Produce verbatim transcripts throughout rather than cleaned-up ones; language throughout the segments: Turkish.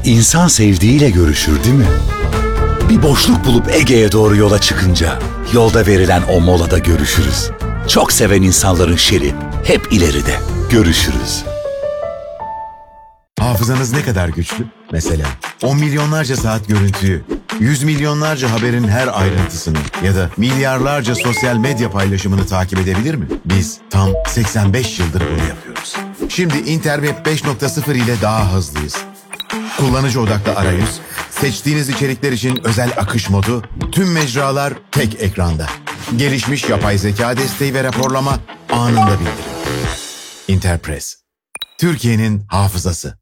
İnsan sevdiğiyle görüşür değil mi? Bir boşluk bulup Ege'ye doğru yola çıkınca yolda verilen o molada görüşürüz. Çok seven insanların şeri hep ileride. Görüşürüz. Hafızanız ne kadar güçlü? Mesela on milyonlarca saat görüntüyü, yüz milyonlarca haberin her ayrıntısını ya da milyarlarca sosyal medya paylaşımını takip edebilir mi? Biz tam seksen beş yıldır bunu yapıyoruz. Şimdi Interweb beş nokta sıfır ile daha hızlıyız. Kullanıcı odaklı arayüz, seçtiğiniz içerikler için özel akış modu, tüm mecralar tek ekranda. Gelişmiş yapay zeka desteği ve raporlama anında bildirim. Interpress, Türkiye'nin hafızası.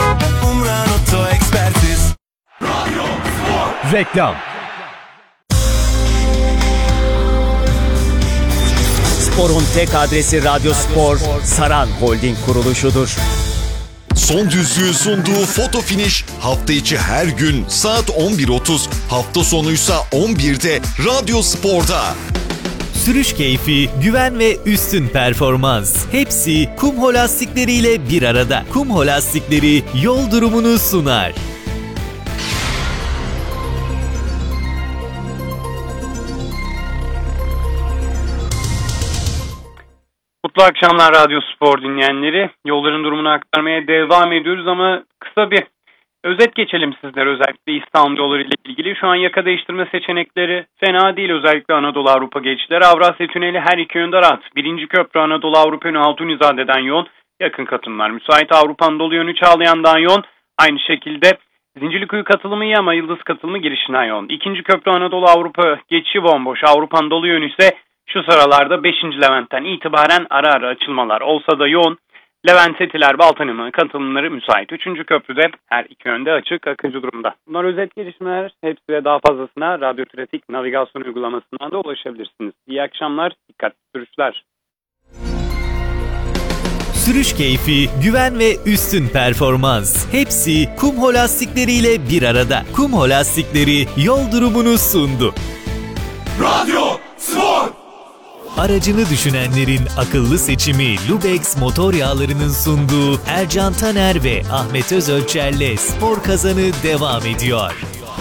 Reklam. Spor'un tek adresi Radyo Spor, Saran Holding kuruluşudur. Son Düzlüğü sunduğu Foto Finish hafta içi her gün saat on bir otuz, hafta sonuysa on birde Radyo Spor'da. Sürüş keyfi, güven ve üstün performans. Hepsi Kumho lastikleriyle bir arada. Kumho lastikleri yol durumunu sunar. Mutlu akşamlar Radyo Spor dinleyenleri. Yolların durumunu aktarmaya devam ediyoruz ama kısa bir özet geçelim sizlere, özellikle İstanbul yolları ile ilgili. Şu an yaka değiştirme seçenekleri fena değil, özellikle Anadolu Avrupa geçişleri. Avrasya Tüneli her iki yönde rahat. Birinci köprü Anadolu Avrupa yönü Altunizade'den yoğun. Yakın katılımlar müsait. Avrupa Anadolu yönü Çağlayan'dan yoğun. Aynı şekilde Zincirlikuyu katılımı iyi ama Yıldız katılımı girişinden yoğun. İkinci köprü Anadolu Avrupa geçişi bomboş. Avrupa Anadolu yönü ise şu sıralarda beşinci Levent'ten itibaren ara ara açılmalar olsa da yoğun. Levent, Etiler, Baltanımı katılımları müsait. Üçüncü köprüde her iki yönde açık, akıcı durumda. Bunlar özet gelişmeler. Hepsi ve daha fazlasına Radyo Trafik navigasyon uygulamasından da ulaşabilirsiniz. İyi akşamlar, dikkatli sürüşler. Sürüş keyfi, güven ve üstün performans. Hepsi Kumho lastikleriyle bir arada. Kumho lastikleri yol durumunu sundu. Radyo Spor! Aracını düşünenlerin akıllı seçimi Lubex motor yağlarının sunduğu Ercan Taner ve Ahmet Özölçer'le Spor Kazanı devam ediyor.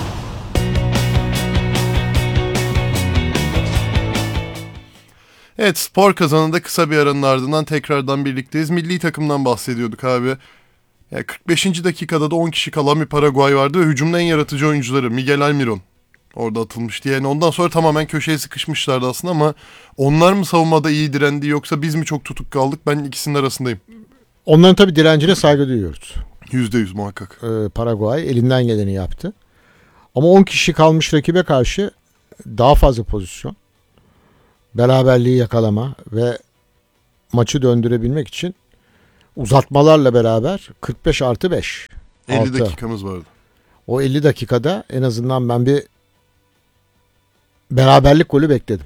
Evet, Spor Kazanı'nda kısa bir aranın ardından tekrardan birlikteyiz. Milli takımdan bahsediyorduk abi. Ya kırk beşinci dakikada da on kişi kalan bir Paraguay vardı ve hücumun en yaratıcı oyuncuları Miguel Almiron orada atılmıştı. Yani ondan sonra tamamen köşeye sıkışmışlardı aslında ama onlar mı savunmada iyi direndi yoksa biz mi çok tutuk kaldık? Ben ikisinin arasındayım. Onların tabii direncine saygı duyuyoruz. Yüzde yüz muhakkak. Ee, Paraguay elinden geleni yaptı. Ama on kişi kalmış rakibe karşı daha fazla pozisyon, beraberliği yakalama ve maçı döndürebilmek için uzatmalarla beraber kırk beş artı beş. elli altı. dakikamız vardı. O elli dakikada en azından ben bir beraberlik golü bekledim.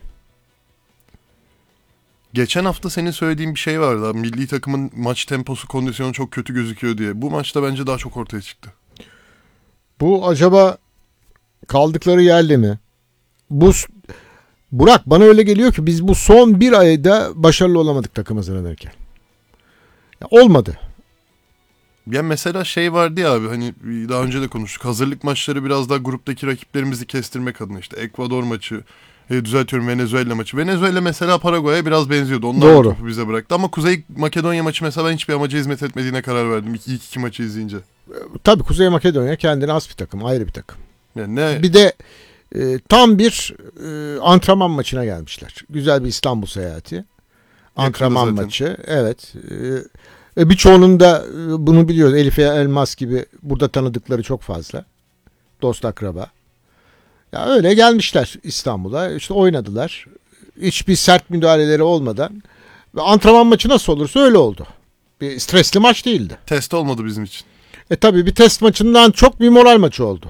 Geçen hafta senin söylediğin bir şey vardı. Milli takımın maç temposu, kondisyonu çok kötü gözüküyor diye. Bu maçta bence daha çok ortaya çıktı. Bu acaba kaldıkları yerle mi? Bu Burak, bana öyle geliyor ki biz bu son bir ayda başarılı olamadık takım hazırlanırken. Ya olmadı. Ya mesela şey vardı ya abi, hani daha önce de konuştuk. Hazırlık maçları biraz daha gruptaki rakiplerimizi kestirmek adına, işte Ekvador maçı, e, düzeltiyorum Venezuela maçı. Venezuela mesela Paraguay'a biraz benziyordu. Onlar Doğru. topu bize bıraktı ama Kuzey Makedonya maçı mesela ben hiçbir amaca hizmet etmediğine karar verdim. İki iki, iki maçı izleyince. Tabii Kuzey Makedonya kendine has bir takım, ayrı bir takım. Yani ne? Bir de e, tam bir e, antrenman maçına gelmişler. Güzel bir İstanbul seyahati. Antrenman maçı. Evet. E, birçoğunun da e, bunu biliyoruz. Elif Elmas gibi burada tanıdıkları çok fazla. Dost akraba. Ya öyle gelmişler İstanbul'a. İşte oynadılar. Hiçbir sert müdahaleleri olmadan. Ve antrenman maçı nasıl olursa öyle oldu. Bir stresli maç değildi. Test olmadı bizim için. E tabii bir test maçından çok bir moral maçı oldu.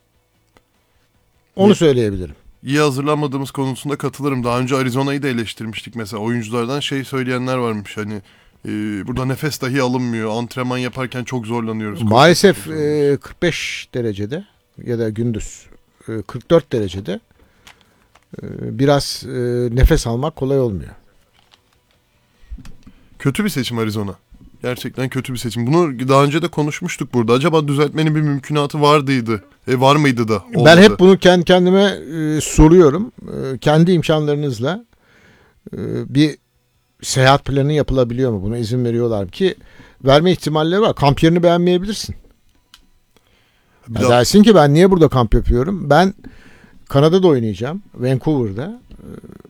Onu söyleyebilirim. İyi hazırlanmadığımız konusunda katılırım. Daha önce Arizona'yı da eleştirmiştik mesela. Oyunculardan şey söyleyenler varmış, hani e, burada nefes dahi alınmıyor. Antrenman yaparken çok zorlanıyoruz. Maalesef e, kırk beş derecede ya da gündüz e, kırk dört derecede e, biraz e, nefes almak kolay olmuyor. Kötü bir seçim Arizona. Gerçekten kötü bir seçim. Bunu daha önce de konuşmuştuk burada. Acaba düzeltmenin bir mümkünatı vardıydı. E, var mıydı da? Olmadı. Ben hep bunu kendi kendime e, soruyorum. E, kendi imkanlarınızla e, bir seyahat planı yapılabiliyor mu? Buna izin veriyorlar mı? Ki verme ihtimalleri var. Kamp yerini beğenmeyebilirsin. Ya daha... Dersin ki ben niye burada kamp yapıyorum? Ben Kanada'da oynayacağım. Vancouver'da. E,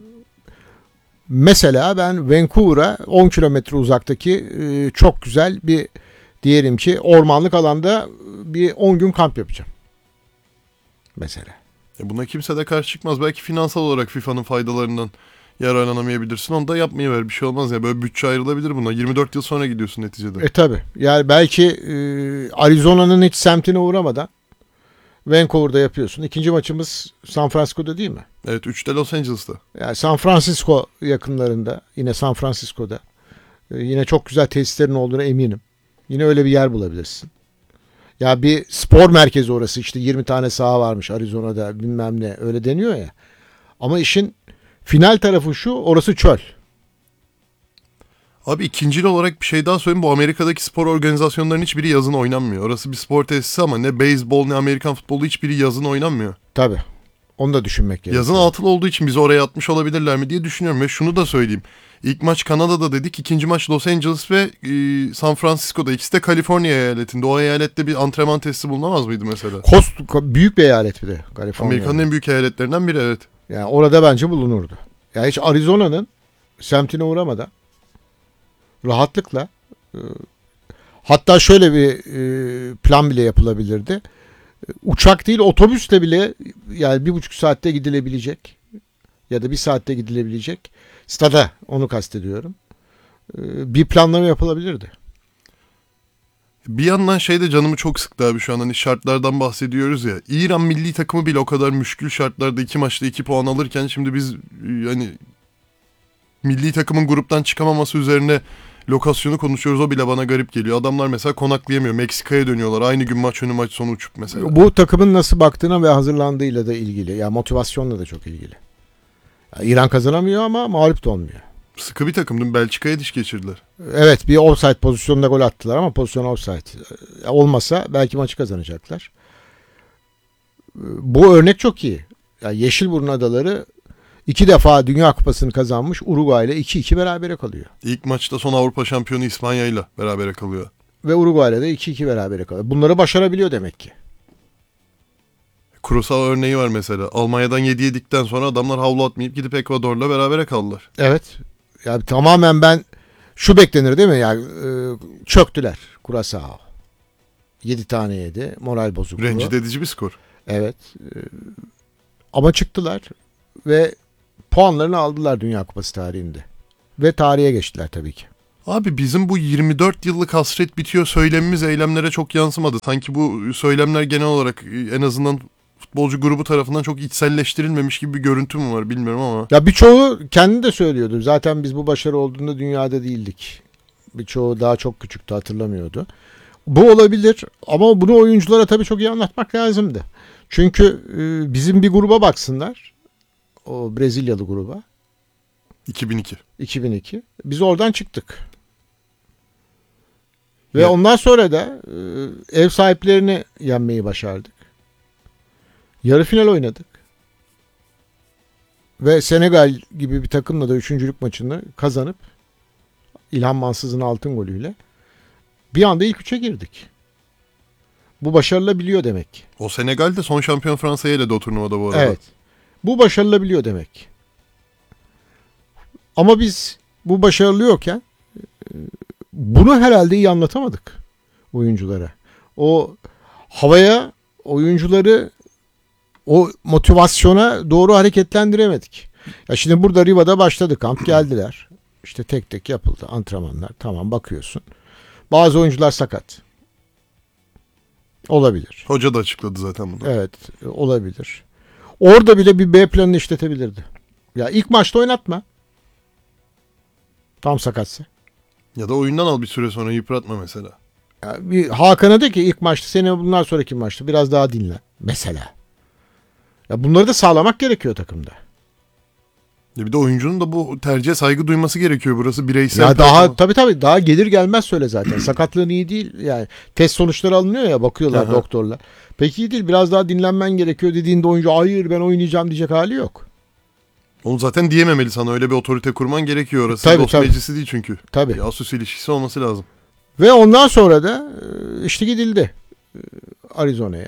mesela ben Vancouver'a on kilometre uzaktaki e, çok güzel bir diyelim ki ormanlık alanda bir on gün kamp yapacağım. Mesela. E buna kimse de karşı çıkmaz. Belki finansal olarak FIFA'nın faydalarından yararlanamayabilirsin. Onu da yapmayı ver. Bir şey olmaz ya. Böyle bütçe ayrılabilir buna. yirmi dört yıl sonra gidiyorsun neticede. E tabi. Yani belki e, Arizona'nın hiç semtine uğramadan Vancouver'da yapıyorsun. İkinci maçımız San Francisco'da değil mi? Evet, üçte Los Angeles'ta. Yani San Francisco yakınlarında. Yine San Francisco'da. E, yine çok güzel tesislerin olduğuna eminim. Yine öyle bir yer bulabilirsin. Ya bir spor merkezi orası, işte yirmi tane saha varmış Arizona'da bilmem ne, öyle deniyor ya. Ama işin final tarafı şu, orası çöl. Abi ikincil olarak bir şey daha söyleyeyim. Bu Amerika'daki spor organizasyonlarının hiçbiri yazın oynanmıyor. Orası bir spor tesisi ama ne beyzbol ne Amerikan futbolu hiçbiri yazın oynanmıyor. Tabii. Onu da düşünmek gerekiyor. Yazın altılı olduğu için bizi oraya atmış olabilirler mi diye düşünüyorum. Ve şunu da söyleyeyim. İlk maç Kanada'da dedik. İkinci maç Los Angeles ve e, San Francisco'da. İkisi de Kaliforniya eyaletinde. O eyalette bir antrenman tesisi bulunamaz mıydı mesela? Kost, büyük bir eyalet bir de Kaliforniya. Amerika'nın en büyük eyaletlerinden biri, evet. Yani orada bence bulunurdu. Yani hiç Arizona'nın semtine uğramadan rahatlıkla e, hatta şöyle bir e, plan bile yapılabilirdi. E, uçak değil otobüsle bile yani bir buçuk saatte gidilebilecek ya da bir saatte gidilebilecek stada, onu kastediyorum. E, bir planlama yapılabilirdi. Bir yandan şey de canımı çok sıktı abi şu an, hani şartlardan bahsediyoruz ya. İran milli takımı bile o kadar müşkül şartlarda iki maçta iki puan alırken şimdi biz yani milli takımın gruptan çıkamaması üzerine lokasyonu konuşuyoruz, o bile bana garip geliyor. Adamlar mesela konaklayamıyor, Meksika'ya dönüyorlar aynı gün maç önü maç sonu uçup mesela. Bu takımın nasıl baktığına ve hazırlandığıyla da ilgili. Ya yani motivasyonla da çok ilgili. Yani İran kazanamıyor ama mağlup da olmuyor. Sıkı bir takımdı. Belçika'ya diş geçirdiler. Evet, bir offside pozisyonunda gol attılar ama pozisyon offside. Olmasa belki maçı kazanacaklar. Bu örnek çok iyi. Yani Yeşilburnu Adaları iki defa Dünya Kupası'nı kazanmış Uruguay ile iki iki berabere kalıyor. İlk maçta son Avrupa şampiyonu İspanya ile berabere kalıyor. Ve Uruguay ile de iki iki berabere kalıyor. Bunları başarabiliyor demek ki. Kurosawa örneği var mesela. Almanya'dan yedi yedikten sonra adamlar havlu atmayıp gidip Ekvador'la berabere kaldılar. Evet. Yani tamamen ben şu beklenir değil mi? Yani e, çöktüler Kurosawa. yedi tane yedi. Moral bozukluğu. Rencide edici bir skor. Evet. E, ama çıktılar ve puanlarını aldılar Dünya Kupası tarihinde. Ve tarihe geçtiler tabii ki. Abi bizim bu yirmi dört yıllık hasret bitiyor söylemimiz eylemlere çok yansımadı. Sanki bu söylemler genel olarak en azından futbolcu grubu tarafından çok içselleştirilmemiş gibi bir görüntü mü var bilmiyorum ama. Ya birçoğu kendi de söylüyordu. Zaten biz bu başarı olduğunda dünyada değildik. Birçoğu daha çok küçüktü, hatırlamıyordu. Bu olabilir ama bunu oyunculara tabii çok iyi anlatmak lazımdı. Çünkü e, bizim bir gruba baksınlar. O Brezilyalı gruba. iki bin iki. iki bin iki. Biz oradan çıktık. Ve ya. ondan sonra da e, ev sahiplerini yenmeyi başardık. Yarı final oynadık. Ve Senegal gibi bir takımla da üçüncülük maçını kazanıp İlhan Mansız'ın altın golüyle bir anda ilk üçe girdik. Bu başarılabiliyor demek ki. O Senegal de son şampiyon Fransa'ya eledi o turnuvada bu arada. Evet. Bu başarılabiliyor demek. Ama biz bu başarılıyorken bunu herhalde iyi anlatamadık oyunculara. O havaya oyuncuları o motivasyona doğru hareketlendiremedik. Ya şimdi burada Riva'da başladı kamp, geldiler. İşte tek tek yapıldı antrenmanlar. Tamam, bakıyorsun. Bazı oyuncular sakat. Olabilir. Hoca da açıkladı zaten bunu. Evet, olabilir. Orada bile bir B planını işletebilirdi. Ya ilk maçta oynatma. Tam sakatsa. Ya da oyundan al bir süre sonra, yıpratma mesela. Ya bir Hakan'a de ki ilk maçta, seni bundan sonraki maçta biraz daha dinle mesela. Ya bunları da sağlamak gerekiyor takımda. Ya bir de oyuncunun da bu tercihe saygı duyması gerekiyor. Burası bireysel. Ya daha performans. tabii tabii daha gelir gelmez söyle zaten. Sakatlığın iyi değil. Yani test sonuçları alınıyor ya, bakıyorlar Aha. doktorlar. Peki iyi değil, biraz daha dinlenmen gerekiyor dediğinde oyuncu hayır ben oynayacağım diyecek hali yok. Onu zaten diyememeli sana. Öyle bir otorite kurman gerekiyor orası. Tabii, Dost tabii. meclisi değil çünkü. Tabii. Bir asus ilişkisi olması lazım. Ve ondan sonra da e, işte gidildi e, Arizona'ya.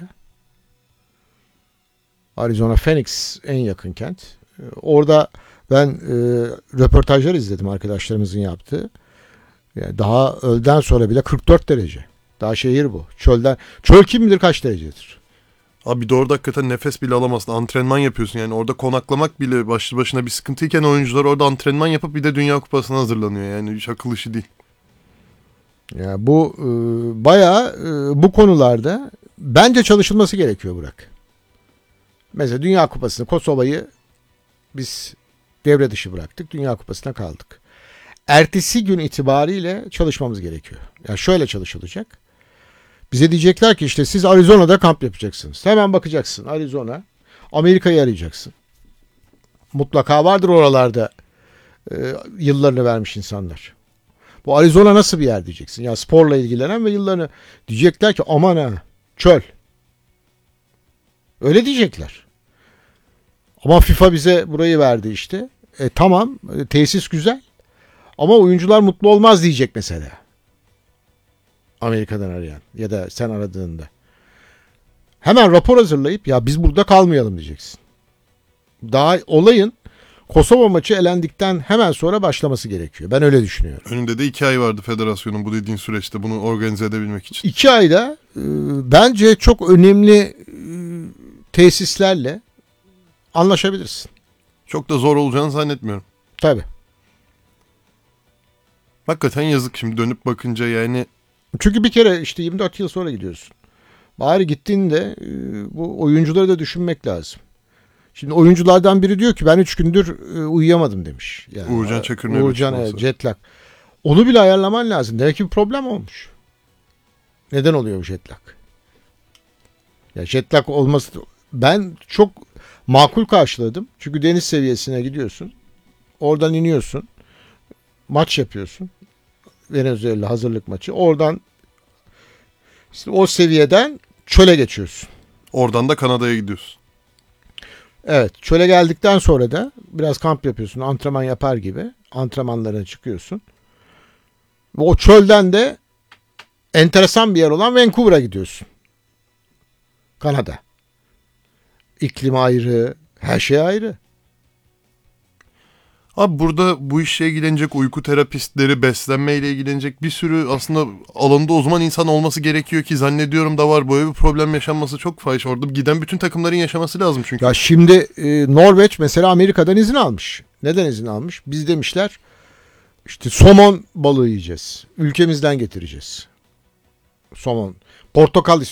Arizona Phoenix en yakın kent. E, Orada ben e, röportajlar izledim arkadaşlarımızın yaptığı. Yani daha öğleden sonra bile kırk dört derece. Daha şehir bu. Çölden. Çöl kim bilir kaç derecedir. Abi bir de orada hakikaten nefes bile alamazsın. Antrenman yapıyorsun yani. Orada konaklamak bile başlı başına bir sıkıntıyken oyuncular orada antrenman yapıp bir de Dünya Kupası'na hazırlanıyor. Yani hiç akıl işi değil. Yani bu e, bayağı e, bu konularda bence çalışılması gerekiyor Burak. Mesela Dünya Kupası'nı, Kosova'yı biz devre dışı bıraktık. Dünya Kupası'na kaldık. Ertesi gün itibariyle çalışmamız gerekiyor. Yani şöyle çalışılacak. Bize diyecekler ki işte siz Arizona'da kamp yapacaksınız. Hemen bakacaksın Arizona. Amerika'yı arayacaksın. Mutlaka vardır oralarda e, yıllarını vermiş insanlar. Bu Arizona nasıl bir yer diyeceksin. Ya sporla ilgilenen ve yıllarını diyecekler ki aman ha çöl. Öyle diyecekler. Ama FIFA bize burayı verdi işte. E, tamam e, tesis güzel. Ama oyuncular mutlu olmaz diyecek mesela. Amerika'dan arayan ya da sen aradığında. Hemen rapor hazırlayıp ya biz burada kalmayalım diyeceksin. Daha olayın Kosova maçı elendikten hemen sonra başlaması gerekiyor. Ben öyle düşünüyorum. Önünde de iki ay vardı federasyonun bu dediğin süreçte bunu organize edebilmek için. İki ayda e, bence çok önemli e, tesislerle anlaşabilirsin. Çok da zor olacağını zannetmiyorum. Tabii. Hakikaten yazık şimdi dönüp bakınca yani. Çünkü bir kere işte yirmi dört yıl sonra gidiyorsun. Bari gittiğinde e, bu oyuncuları da düşünmek lazım. Şimdi oyunculardan biri diyor ki ben üç gündür e, uyuyamadım demiş. Yani, Uğurcan Çakır'ın Uğurcan öyle bir şey evet, olsa. jet lag. Onu bile ayarlaman lazım. Demek ki bir problem olmuş. Neden oluyor bu jet lag? Ya jet lag olması ben çok makul karşıladım. Çünkü deniz seviyesine gidiyorsun. Oradan iniyorsun. Maç yapıyorsun. Venezuela hazırlık maçı. Oradan işte o seviyeden çöle geçiyorsun. Oradan da Kanada'ya gidiyorsun. Evet, çöle geldikten sonra da biraz kamp yapıyorsun, antrenman yapar gibi antrenmanlarına çıkıyorsun. Ve o çölden de enteresan bir yer olan Vancouver'a gidiyorsun. Kanada. İklim ayrı, her şey ayrı. Abi burada bu işle ilgilenecek uyku terapistleri, beslenmeyle ilgilenecek bir sürü aslında alanında uzman insan olması gerekiyor ki zannediyorum da var. Böyle bir problem yaşanması çok fahiş. Orada giden bütün takımların yaşaması lazım çünkü. Ya şimdi e, Norveç mesela Amerika'dan izin almış. Neden izin almış? Biz demişler işte somon balığı yiyeceğiz. Ülkemizden getireceğiz. Somon. Portakal